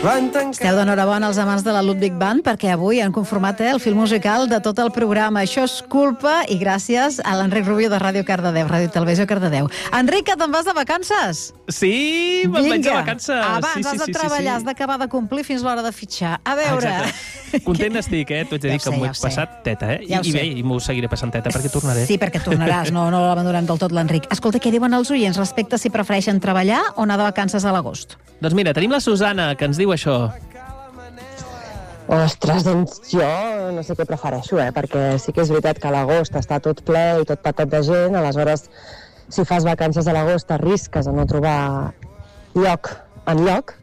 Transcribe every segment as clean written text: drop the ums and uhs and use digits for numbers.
Esteu d'enhorabona els amants de la Ludwig Band perquè avui han conformat el fil musical de tot el programa. Això és culpa i gràcies a l'Enric Rubio de Ràdio Cardedeu, Ràdio Televisió Cardedeu. Enric, que te'n vas de vacances? Sí, me'n vaig de vacances. Abans has de treballar, has d'acabar de complir fins l'hora de fitxar. A veure... Content estic, t'ho haig de dir que m'ho he passat teta, I bé, i m'ho seguiré passant teta perquè tornaré. Sí, perquè tornaràs, no l'abandonarem del tot l'Enric. Escolta, què diuen els oients respecte si prefereixen treballar o anar de vacances a l'agost? Doncs mira, tenim la Susana, que ens diu això. Ostres, doncs jo no sé què prefereixo, perquè sí que és veritat que a l'agost està tot ple i tot patat de gent, aleshores si fas vacances a l'agost arrisques a no trobar lloc enlloc,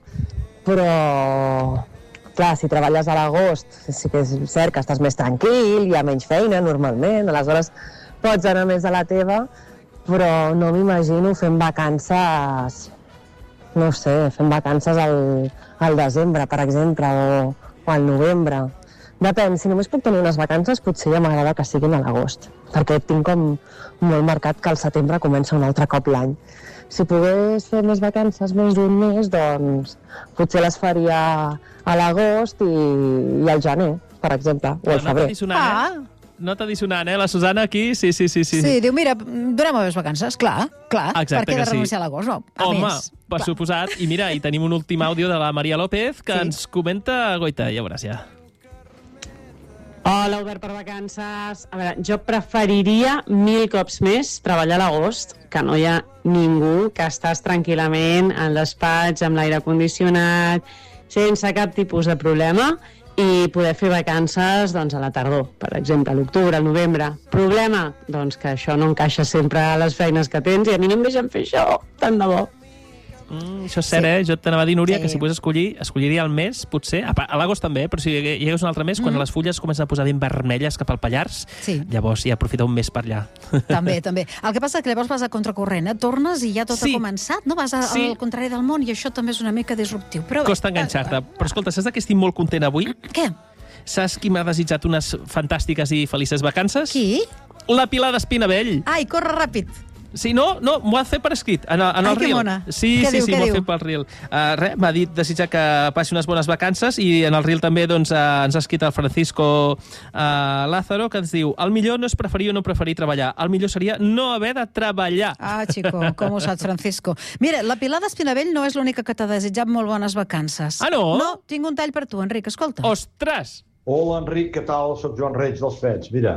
però clar, si treballes a l'agost sí que és cert que estàs més tranquil, hi ha menys feina normalment, aleshores pots anar més a la teva, però no m'imagino fent vacances, no sé, fent vacances al desembre, per exemple, o al novembre. Depèn, si només puc tenir unes vacances, potser ja m'agrada que siguin a l'agost, perquè tinc com molt marcat que al setembre comença un altre cop l'any. Si pogués fer més vacances més d'un mes, doncs potser les faria a l'agost i al gener, per exemple, o al febrer. Nota dissonant, la Susana aquí, sí. Sí, diu, mira, donem més vacances, clar, exacte, per què de renunciar a l'agost, no? Home, per suposat, i mira, i tenim un últim àudio de la Maria López que ens comenta, goita, ja veuràs ja. Hola, Obert per vacances. A veure, jo preferiria 1000 cops més treballar a l'agost, que no hi ha ningú, que estàs tranquil·lament al despatx, amb l'aire condicionat, sense cap tipus de problema, i poder fer vacances doncs, a la tardor, per exemple, a l'octubre, al novembre. Problema? Doncs que això no encaixa sempre a les feines que tens i a mi no em deixen fer això, tant de bo. Això és cert, Jo t'anava a dir, Núria, que si pogués escollir, escolliria el mes, potser, a l'agost també, però si hi hagués un altre mes, quan les fulles comencen a posar ben vermelles cap al Pallars, llavors ja aprofita un mes per allà. També. El que passa és que llavors vas a contracorrent, tornes i ja tot ha començat, no? Vas al contrari del món i això també és una mica disruptiu. Costa enganxar-te. Però escolta, saps que estic molt content avui? Què? Saps qui m'ha desitjat unes fantàstiques i felices vacances? Qui? La Pilar d'Espinavell. Ai, corre ràpid. Sí, no, m'ho ha fet per escrit, en el reel. Que mona. Sí, m'ho ha fet pel reel. M'ha dit desitjar que passi unes bones vacances i en el reel també ens ha escrit el Francisco Lázaro, que ens diu: el millor no és preferir o no preferir treballar, el millor seria no haver de treballar. Ah, xico, com ho saps, Francisco. Mira, la Pilar d'Espinavell no és l'única que t'ha desitjat molt bones vacances. Ah, no? No, tinc un tall per tu, Enric, escolta. Ostres! Hola, Enric, què tal? Soc Joan Reig dels Fets. Mira,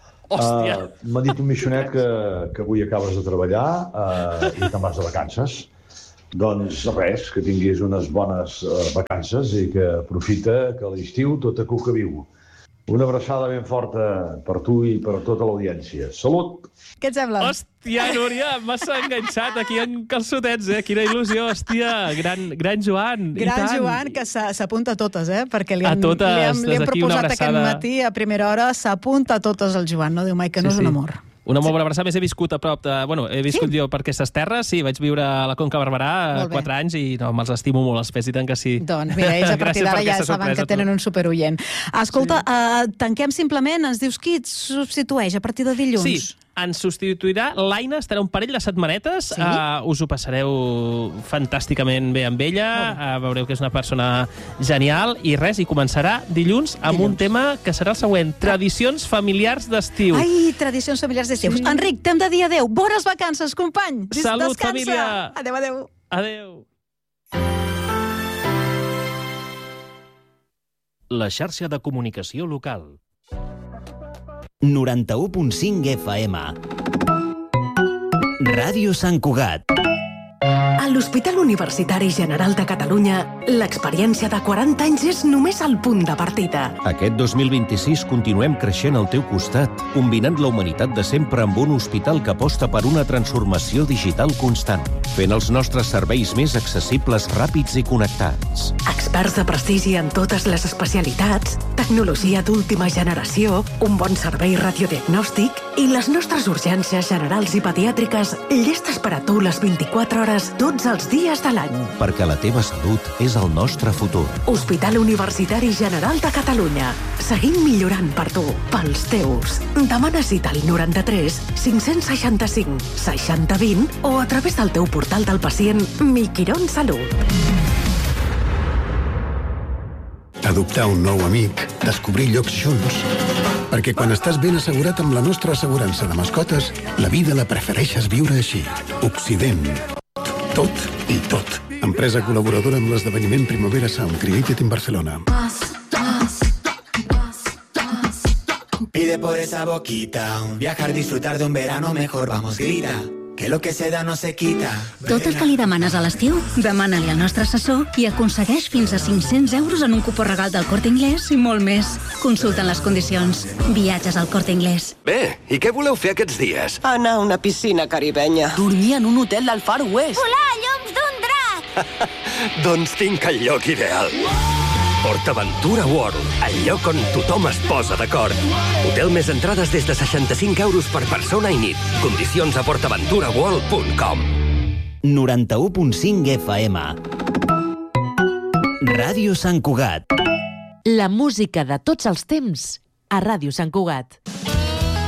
m'ha dit un missionet que avui acabes de treballar i te'n vas de vacances. Doncs res, que tinguis unes bones vacances i que aprofita que a l'estiu tot a cuca viu. Una abraçada ben forta per tu i per tota l'audiència. Salut! Què et sembla? Hòstia, Núria, m'has enganxat aquí en calçotets, Quina il·lusió, hòstia, gran Joan. Gran Joan, que s'apunta a totes, perquè li A han totes, des d'aquí una proposat aquest abraçada. matí a primera hora, s'apunta a totes el Joan, no diu mai que no és un amor. Una molt bona abraçada, més he viscut a prop de... Bueno, he viscut jo per aquestes terres, vaig viure a la Conca Barberà 4 anys i me'ls estimo molt, els fets, i tant que sí. Doncs mira, ells a partir d'ara ja saben que tenen un superoient. Escolta, tanquem simplement, ens dius qui et substitueix a partir de dilluns? Sí, ens substituirà l'Aina, estarà un parell de setmanetes, us ho passareu fantàsticament bé amb ella, veureu que és una persona genial, i res, i començarà dilluns amb un tema que serà el següent: tradicions familiars d'estiu. Ai, tradicions familiars d'estiu. Enric, t'hem de dir adeu. Bones vacances, company. Salut, descansa. família. Adeu. Adeu. La xarxa de comunicació local. 91.5 FM. Ràdio Sant Cugat. A l'Hospital Universitari General de Catalunya, l'experiència de 40 anys és només el punt de partida. Aquest 2026 continuem creixent al teu costat, combinant la humanitat de sempre amb un hospital que aposta per una transformació digital constant, fent els nostres serveis més accessibles, ràpids i connectats. Experts de prestigi en totes les especialitats, tecnologia d'última generació, un bon servei radiodiagnòstic i les nostres urgències generals i pediàtriques llestes per a tu les 24 hores tots els dies de l'any. Perquè la teva salut és el nostre futur. Hospital Universitari General de Catalunya. Seguim millorant per tu, pels teus. Demana cita al 93 565 6020 o a través del teu portal del pacient Mi Quirón Salut. adoptar un nou amic, descobrir llocs junts. Perquè quan estàs ben assegurat amb la nostra assegurança de mascotes, la vida la prefereixes viure així. Occident. Tot i tot. Empresa col·laboradora amb l'esdeveniment Primavera Sound, created in Barcelona. Pide por esa boquita, viajar, disfrutar de un verano mejor, vamos, grita, que lo que se da no se quita. Tot el que li demanes a l'estiu, demana-li al nostre assessor i aconsegueix fins a 500 euros en un cupó regal del Corte Inglés i molt més. Consulten les condicions. Viatges al Corte Inglés. Bé, i què voleu fer aquests dies? Anar a una piscina caribenya. Dormir en un hotel del Far West. Volar a lloms d'un drac. Doncs tinc el lloc ideal. PortAventura World, el lloc on tothom es posa d'acord. Hotel més entrades des de 65 euros per persona i nit. Condicions a portaventuraworld.com. 91.5 FM. Ràdio Sant Cugat. La música de tots els temps a Ràdio Sant Cugat.